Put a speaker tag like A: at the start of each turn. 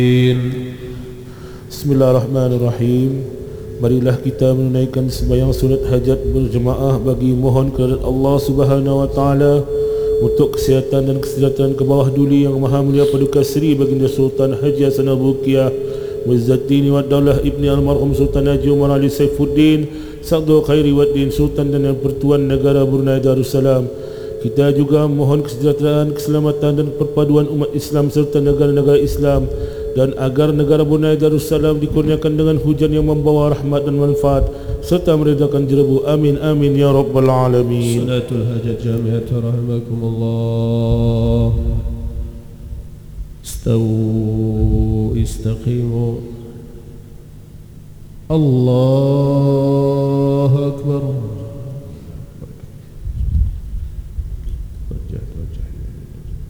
A: Bismillahirrahmanirrahim. Marilah kita menunaikan sembahyang sunat hajat berjemaah bagi mohon kepada Allah Subhanahu wa taala untuk kesihatan dan kesejahteraan ke bawah duli yang maha mulia Paduka Seri Baginda Sultan Haji Hasan Al-Bolkiah Muizzaddin wa Daulah Ibni Almarhum Sultan Haji Umar Ali Saifuddin Sa'dul Khairi Waddin Sultan dan yang Pertuan Negara Brunei Darussalam. Kita juga mohon kesejahteraan, keselamatan dan perpaduan umat Islam serta negara-negara Islam, dan agar negara Brunei Darussalam dikurniakan dengan hujan yang membawa rahmat dan manfaat serta meredakan jerebu. Amin amin ya rabbal alamin.
B: Salatul hajat jami'at rahimakumullah. Istawu istaqimu. Allahu akbar.